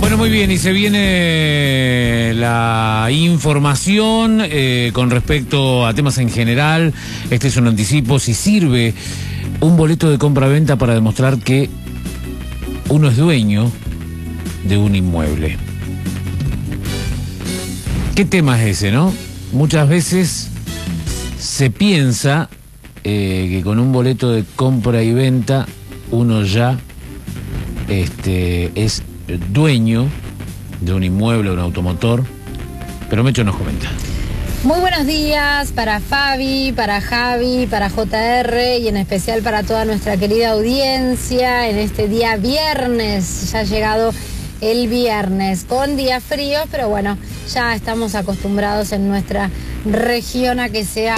Bueno, muy bien, y se viene la información con respecto a temas en general. Este es un anticipo, si sirve un boleto de compra-venta para demostrar que uno es dueño de un inmueble. ¿Qué tema es ese, no? Muchas veces se piensa que con un boleto de compra y venta uno ya es dueño de un inmueble, un automotor, pero Mecho nos comenta. Muy buenos días para Fabi, para Javi, para JR y en especial para toda nuestra querida audiencia en este día viernes. Ya ha llegado el viernes con días fríos, pero bueno, ya estamos acostumbrados en nuestra región a que sea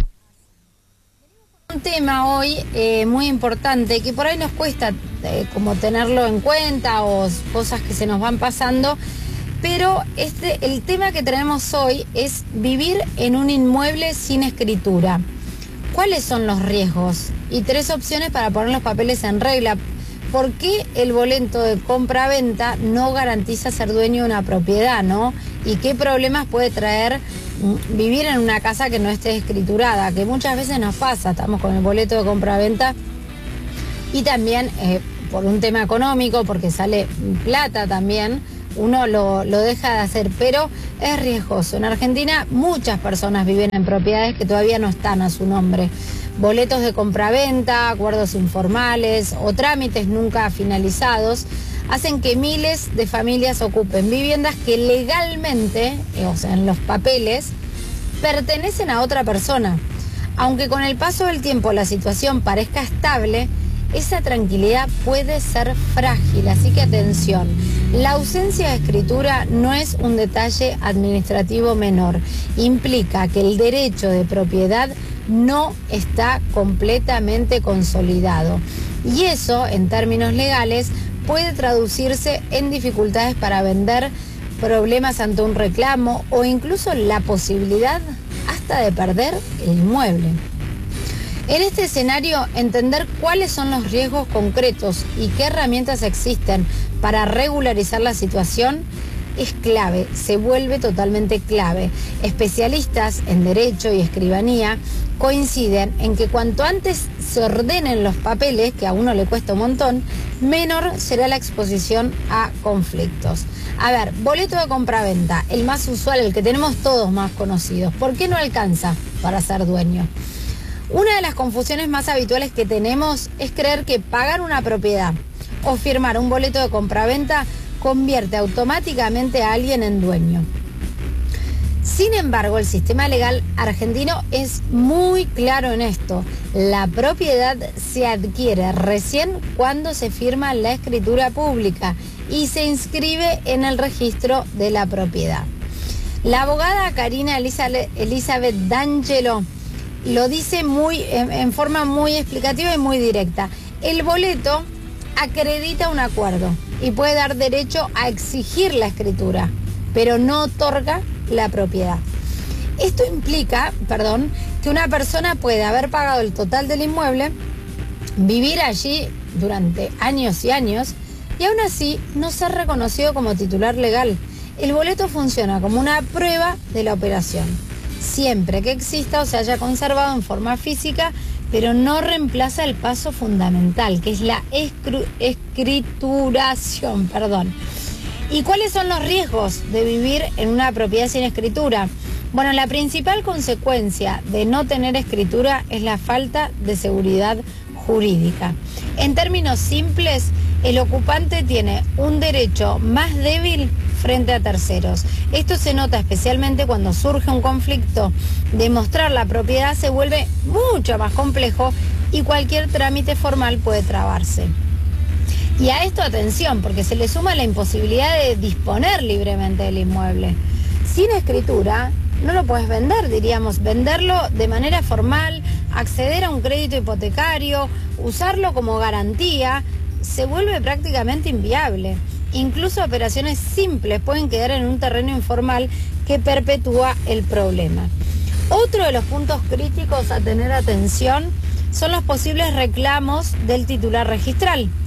un tema hoy muy importante que por ahí nos cuesta como tenerlo en cuenta o cosas que se nos van pasando, pero el tema que tenemos hoy es vivir en un inmueble sin escritura. ¿Cuáles son los riesgos? Y 3 opciones para poner los papeles en regla. ¿Por qué el boleto de compra-venta no garantiza ser dueño de una propiedad, no? ¿Y qué problemas puede traer vivir en una casa que no esté escriturada? Que muchas veces nos pasa, estamos con el boleto de compra-venta y también por un tema económico, porque sale plata también, uno lo deja de hacer, pero es riesgoso. En Argentina muchas personas viven en propiedades que todavía no están a su nombre. Boletos de compraventa, acuerdos informales o trámites nunca finalizados hacen que miles de familias ocupen viviendas que legalmente, o sea, en los papeles, pertenecen a otra persona. Aunque con el paso del tiempo la situación parezca estable, esa tranquilidad puede ser frágil, así que atención. La ausencia de escritura no es un detalle administrativo menor. Implica que el derecho de propiedad no está completamente consolidado. Y eso, en términos legales, puede traducirse en dificultades para vender, problemas ante un reclamo o incluso la posibilidad hasta de perder el inmueble. En este escenario, entender cuáles son los riesgos concretos y qué herramientas existen para regularizar la situación es clave, se vuelve totalmente clave. Especialistas en derecho y escribanía coinciden en que cuanto antes se ordenen los papeles, que a uno le cuesta un montón, menor será la exposición a conflictos. A ver, boleto de compraventa, el más usual, el que tenemos todos más conocidos. ¿Por qué no alcanza para ser dueño? Una de las confusiones más habituales que tenemos es creer que pagar una propiedad o firmar un boleto de compraventa convierte automáticamente a alguien en dueño. Sin embargo, el sistema legal argentino es muy claro en esto. La propiedad se adquiere recién cuando se firma la escritura pública y se inscribe en el registro de la propiedad. La abogada Karina Elizabeth D'Angelo lo dice en forma muy explicativa y muy directa. El boleto acredita un acuerdo y puede dar derecho a exigir la escritura, pero no otorga la propiedad. Esto implica, que una persona puede haber pagado el total del inmueble, vivir allí durante años y años y aún así no ser reconocido como titular legal. El boleto funciona como una prueba de la operación, siempre que exista o se haya conservado en forma física, pero no reemplaza el paso fundamental, que es la escrituración. ¿Y cuáles son los riesgos de vivir en una propiedad sin escritura? Bueno, la principal consecuencia de no tener escritura es la falta de seguridad jurídica. En términos simples, el ocupante tiene un derecho más débil frente a terceros. Esto se nota especialmente cuando surge un conflicto. Demostrar la propiedad se vuelve mucho más complejo y cualquier trámite formal puede trabarse. Y a esto atención, porque se le suma la imposibilidad de disponer libremente del inmueble. Sin escritura no lo puedes vender, diríamos, venderlo de manera formal, acceder a un crédito hipotecario, usarlo como garantía, se vuelve prácticamente inviable. Incluso operaciones simples pueden quedar en un terreno informal que perpetúa el problema. Otro de los puntos críticos a tener atención son los posibles reclamos del titular registral.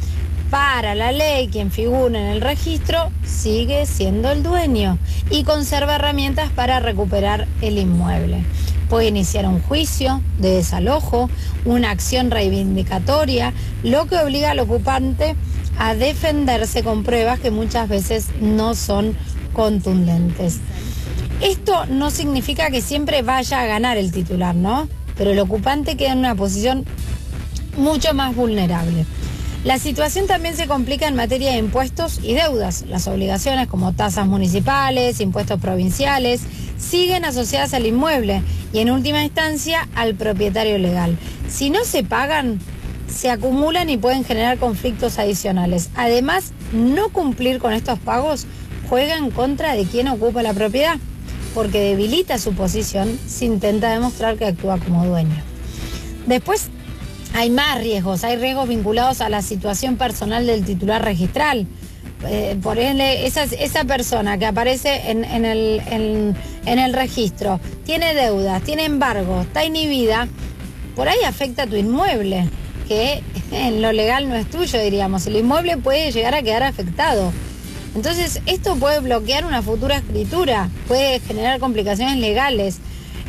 Para la ley, quien figura en el registro sigue siendo el dueño y conserva herramientas para recuperar el inmueble. Puede iniciar un juicio de desalojo, una acción reivindicatoria, lo que obliga al ocupante a defenderse con pruebas que muchas veces no son contundentes. Esto no significa que siempre vaya a ganar el titular, ¿no? Pero el ocupante queda en una posición mucho más vulnerable. La situación también se complica en materia de impuestos y deudas. Las obligaciones como tasas municipales, impuestos provinciales, siguen asociadas al inmueble y en última instancia al propietario legal. Si no se pagan, se acumulan y pueden generar conflictos adicionales. Además, no cumplir con estos pagos juega en contra de quien ocupa la propiedad, porque debilita su posición si intenta demostrar que actúa como dueño. Después, hay más riesgos, hay riesgos vinculados a la situación personal del titular registral. Por ejemplo, esa persona que aparece en el registro, tiene deudas, tiene embargos, está inhibida, por ahí afecta a tu inmueble, que en lo legal no es tuyo, diríamos. El inmueble puede llegar a quedar afectado. Entonces, esto puede bloquear una futura escritura, puede generar complicaciones legales.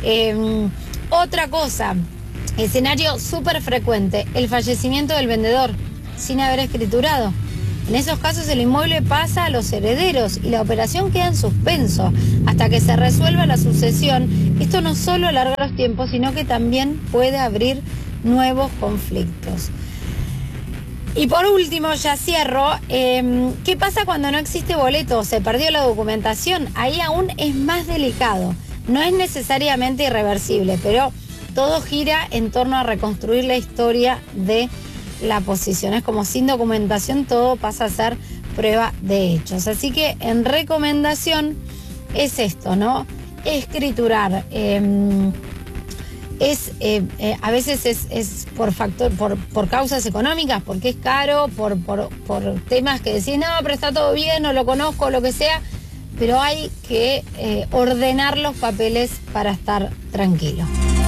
Otra cosa, escenario súper frecuente, el fallecimiento del vendedor sin haber escriturado. En esos casos el inmueble pasa a los herederos y la operación queda en suspenso hasta que se resuelva la sucesión. Esto no solo alarga los tiempos, sino que también puede abrir nuevos conflictos. Y por último, ya cierro, ¿qué pasa cuando no existe boleto? Se perdió la documentación. Ahí aún es más delicado. No es necesariamente irreversible, pero todo gira en torno a reconstruir la historia de la posición. Es como sin documentación todo pasa a ser prueba de hechos. Así que en recomendación es esto, ¿no? Escriturar. A veces es por causas económicas, porque es caro, por temas que decís, no, pero está todo bien, no lo conozco, lo que sea, pero hay que ordenar los papeles para estar tranquilo.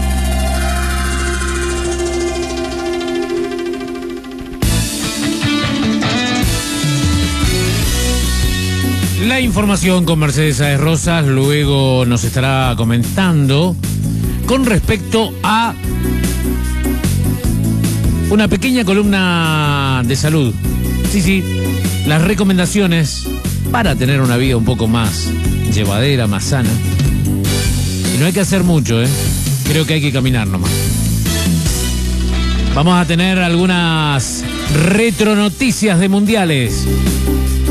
La información con Mercedes Sáez Rosas, luego nos estará comentando con respecto a una pequeña columna de salud. Sí, las recomendaciones para tener una vida un poco más llevadera, más sana. Y no hay que hacer mucho, creo que hay que caminar nomás. Vamos a tener algunas retronoticias de mundiales.